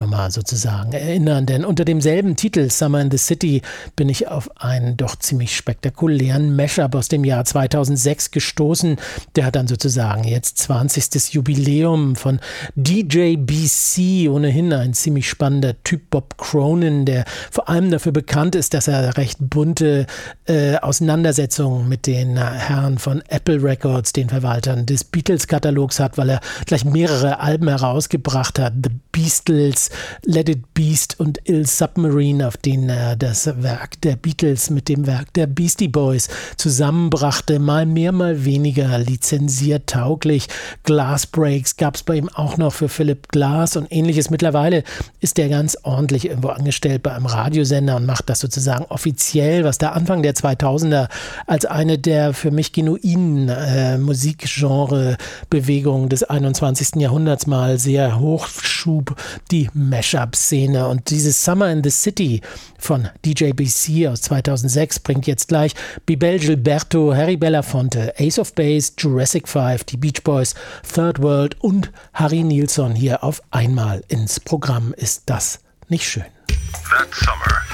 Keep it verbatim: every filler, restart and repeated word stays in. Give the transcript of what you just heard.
nochmal sozusagen erinnern, denn unter demselben Titel Summer in the City bin ich auf einen doch ziemlich spektakulären Mashup aus dem Jahr zweitausendsechs gestoßen. Der hat dann sozusagen jetzt zwanzigstes Jubiläum von D J B C, ohnehin ein ziemlich spannender Typ, Bob Cronin, der vor allem dafür bekannt ist, dass er recht bunte äh, Auseinandersetzungen mit den äh, Herren von Apple Records, den Verwaltern des Beatles-Katalogs hat, weil er gleich mehrere Alben herausgebracht hat. The Beastles, Let It Beast und Ill Submarine, auf denen er das Werk der Beatles mit dem Werk der Beastie Boys zusammenbrachte. Mal mehr, mal weniger lizenziert tauglich. Glass Breaks gab es bei ihm auch noch für Philip Glass und ähnliches. Mittlerweile ist er ganz ordentlich irgendwo angestellt bei einem Radiosender und macht das sozusagen offiziell, was der Anfang der zweitausender als eine der für mich genuinen äh, Musikgenre-Bewegungen des einundzwanzigsten Jahrhunderts mal sehr hochschub, die Mashup-Szene. Und dieses Summer in the City von D J B C aus zweitausendsechs bringt jetzt gleich Bebel Gilberto, Harry Belafonte, Ace of Base, Jurassic Five, die Beach Boys, Third World und Harry Nilsson hier auf einmal ins Programm. Ist das nicht schön? That summer.